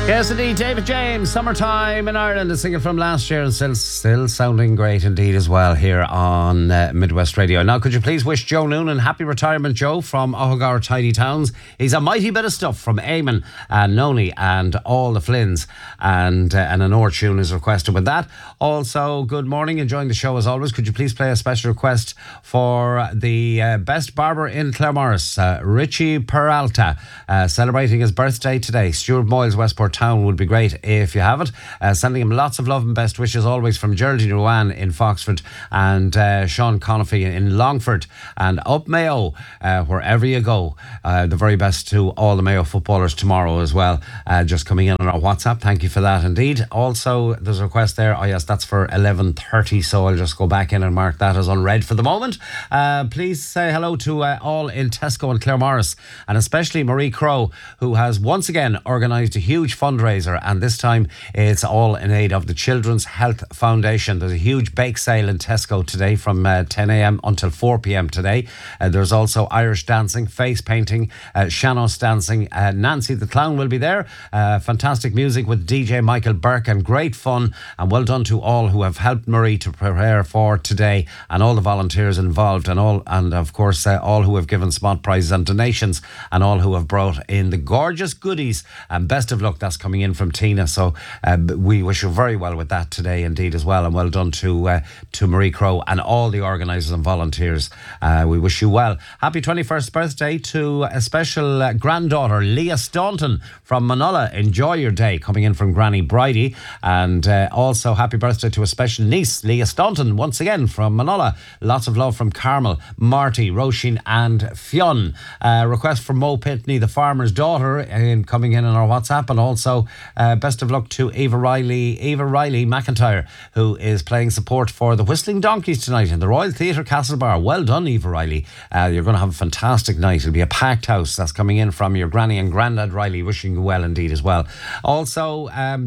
Yes, indeed, David James, Summertime in Ireland, a single from last year and still sounding great indeed as well here on Midwest Radio. Now, could you please wish Joe Noonan happy retirement, Joe, from Ohogar Tidy Towns. He's a mighty bit of stuff from Eamon and Noni and all the Flynns, and an Or tune is requested with that. Also, good morning, enjoying the show as always. Could you please play a special request for the best barber in Claremorris, Richie Peralta, celebrating his birthday today. Stuart Moyles, Westport Town would be great if you have it. Sending him lots of love and best wishes always from Geraldine Ruan in Foxford and Sean Conifey in Longford and up Mayo, wherever you go. The very best to all the Mayo footballers tomorrow as well. Just coming in on our WhatsApp. Thank you for that indeed. Also, there's a request there. Oh yes, that's for 11:30, so I'll just go back in and mark that as unread for the moment. Please say hello to all in Tesco and Claremorris, and especially Marie Crowe, who has once again organised a huge fundraiser, and this time it's all in aid of the Children's Health Foundation. There's a huge bake sale in Tesco today from 10 a.m. until 4 p.m. today. There's also Irish dancing, face painting, Shanos dancing. Nancy the Clown will be there. Fantastic music with DJ Michael Burke and great fun, and well done to all who have helped Marie to prepare for today, and all the volunteers involved, and of course all who have given spot prizes and donations, and all who have brought in the gorgeous goodies. And best of luck. That's coming in from Tina, so we wish you very well with that today indeed as well, and well done to Marie Crowe and all the organisers and volunteers. We wish you well. Happy 21st birthday to a special granddaughter, Leah Staunton from Manola. Enjoy your day, coming in from Granny Bridie. And also happy birthday to a special niece, Leah Staunton, once again from Manola. Lots of love from Carmel, Marty, Roisin and Fionn. Request from Mo Pitney, the farmer's daughter, coming in on our WhatsApp. And also best of luck to Eva Riley McIntyre, who is playing support for the Whistling Donkeys tonight in the Royal Theatre Castlebar. Well done, Eva Riley. You're going to have a fantastic night. It'll be a packed house. That's coming in from your granny and granddad Riley, wishing you well indeed as well. Also,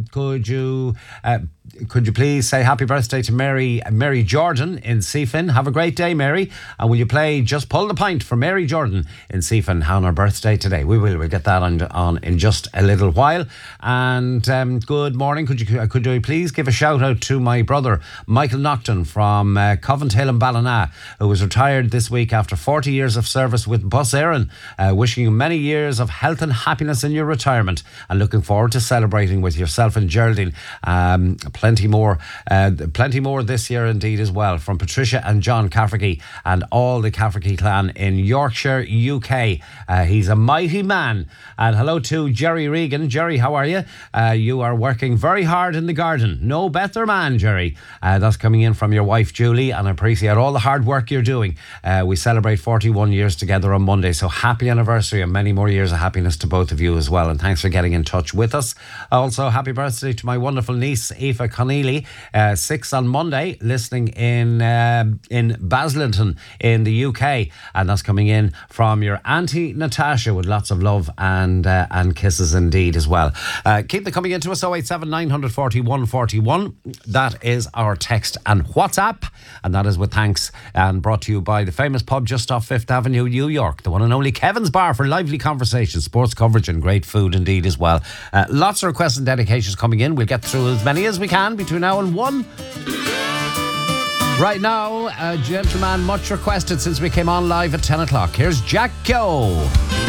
could you please say happy birthday to Mary Jordan in Seafin? Have a great day, Mary. And will you play Just Pull the Pint for Mary Jordan in Seafin on her birthday today? We'll get that on in just a little while. And good morning. Could you please give a shout out to my brother Michael Nocton from Coventhill and Ballina, who was retired this week after 40 years of service with Bus Éireann. Wishing you many years of health and happiness in your retirement, and looking forward to celebrating with yourself and Geraldine. Plenty more this year indeed as well, from Patricia and John Cafferty and all the Cafferty clan in Yorkshire, UK. He's a mighty man. And hello to Jerry Regan. Jerry, how are you? You are working very hard in the garden. No better man, Jerry. That's coming in from your wife Julie, and I appreciate all the hard work you're doing. We celebrate 41 years together on Monday, so happy anniversary and many more years of happiness to both of you as well, and thanks for getting in touch with us. Also, happy birthday to my wonderful niece Aoife Conneely, 6 on Monday, listening in Baslington in the UK, and that's coming in from your auntie Natasha with lots of love and kisses indeed as well. Keep them coming into us. 087 940 141. That is our text and WhatsApp, and that is with thanks and brought to you by the famous pub just off 5th Avenue, New York, the one and only Kevin's Bar, for lively conversation, sports coverage and great food indeed as well. Lots of requests and dedications coming in. We'll get through as many as we can between now and 1. Right now, a gentleman much requested since we came on live at 10 o'clock. Here's Jack Kyo.